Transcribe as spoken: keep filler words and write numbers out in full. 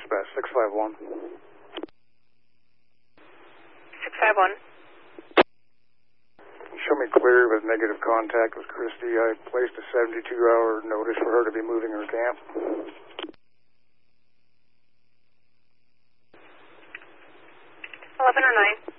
dispatch, six five one. six five one. Show me clear with negative contact with Christy. I placed a seventy-two hour notice for her to be moving her camp. eleven or nine.